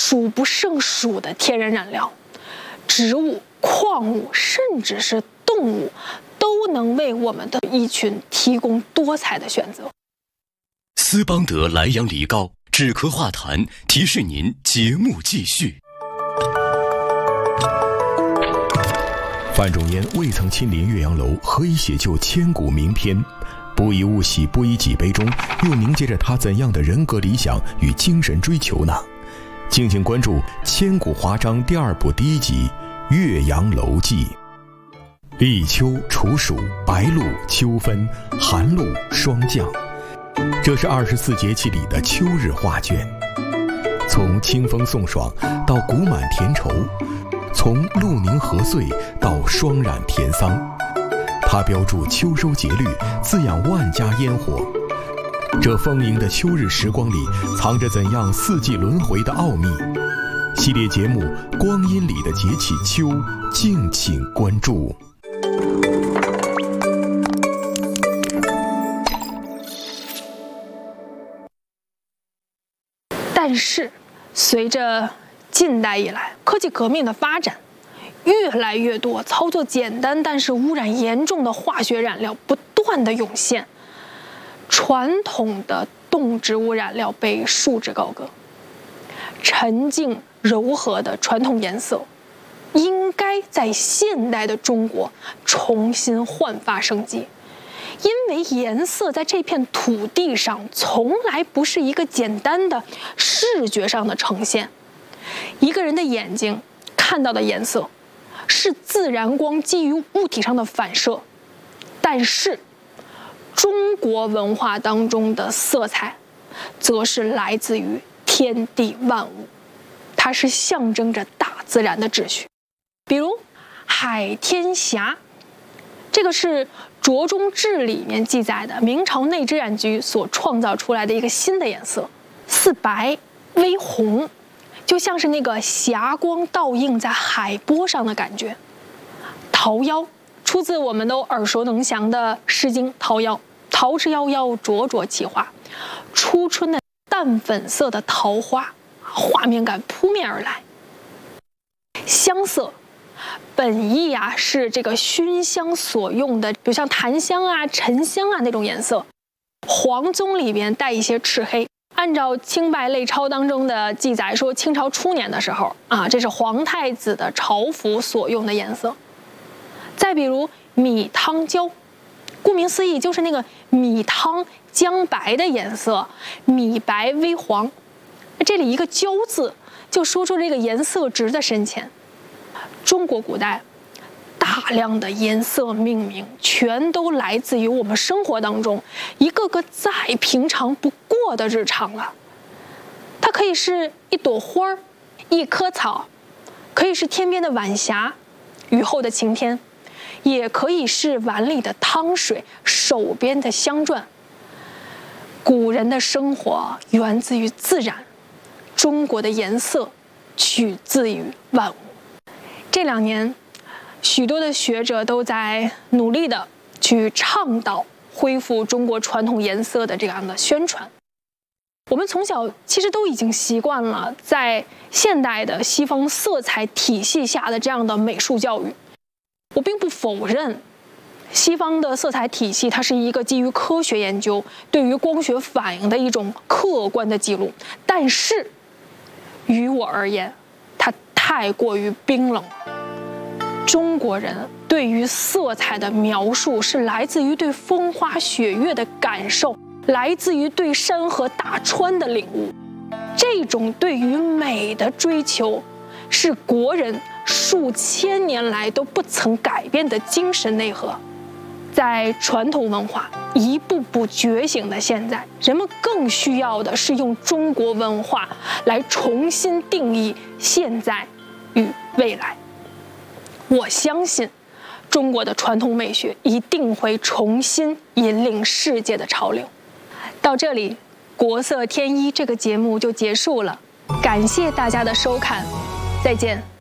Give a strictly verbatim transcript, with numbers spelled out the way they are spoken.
数不胜数的天然染料，植物、矿物，甚至是动物，都能为我们的衣裙提供多彩的选择。 斯邦德莱阳梨膏止咳化痰，提示您节目继续。 范仲淹未曾亲临岳阳楼，何以写就千古名篇？不以物喜，不以己悲中，又凝结着他怎样的人格理想与精神追求呢？敬请关注《千古华章》第二部第一集《岳阳楼记》。立秋、处暑、白露、秋分、寒露、霜降，这是二十四节气里的秋日画卷。从清风送爽到谷满田畴，从露凝禾穗到霜染田桑，它标注秋收节律，滋养万家烟火。这丰盈的秋日时光里，藏着怎样四季轮回的奥秘？系列节目《光阴里的节气秋》，敬请关注。 但是，随着近代以来科技革命的发展，越来越多操作简单但是污染严重的化学染料不断的涌现，传统的动植物染料被束之高阁，沉静柔和的传统颜色应该在现代的中国重新焕发生机。因为颜色在这片土地上从来不是一个简单的视觉上的呈现，一个人的眼睛看到的颜色是自然光基于物体上的反射，但是中国文化当中的色彩则是来自于天地万物，它是象征着大自然的秩序。比如海天霞，这个是《卓中志》里面记载的明朝内织染局所创造出来的一个新的颜色，似白微红，就像是那个霞光倒映在海波上的感觉。桃夭出自我们都耳熟能详的《诗经·桃夭》，桃之夭夭，灼灼其花。初春的淡粉色的桃花，画面感扑面而来。香色本意啊是这个熏香所用的，比如像檀香啊、沉香啊那种颜色。黄棕里边带一些赤黑。按照清拜类钞当中的记载说，清朝初年的时候啊，这是皇太子的朝服所用的颜色。再比如米汤焦，顾名思义就是那个米汤姜白的颜色，米白微黄。这里一个焦字就说出这个颜色值的深浅。中国古代大量的颜色命名全都来自于我们生活当中一个个再平常不过的日常了。它可以是一朵花，一棵草，可以是天边的晚霞，雨后的晴天，也可以是碗里的汤水，手边的香篆。古人的生活源自于自然，中国的颜色取自于万物。这两年许多的学者都在努力的去倡导恢复中国传统颜色的这样的宣传。我们从小其实都已经习惯了在现代的西方色彩体系下的这样的美术教育。我并不否认西方的色彩体系它是一个基于科学研究对于光学反应的一种客观的记录，但是于我而言它太过于冰冷了。中国人对于色彩的描述是来自于对风花雪月的感受，来自于对山河大川的领悟。这种对于美的追求是国人数千年来都不曾改变的精神内核。在传统文化一步步觉醒的现在，人们更需要的是用中国文化来重新定义现在与未来。我相信中国的传统美学一定会重新引领世界的潮流。到这里，国色天一这个节目就结束了，感谢大家的收看，再见。